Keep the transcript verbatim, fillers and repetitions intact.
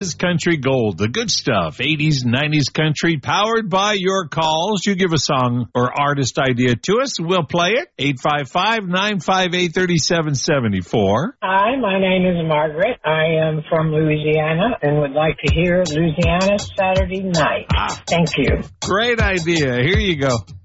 Country Gold, the good stuff, eighties, nineties country, powered by your calls. You give a song or artist idea to us, we'll play it. eight five five, nine five eight, three seven seven four. Hi, my name is Margaret. I am from Louisiana and would like to hear Louisiana Saturday Night. Ah, thank you. Great idea. Here you go.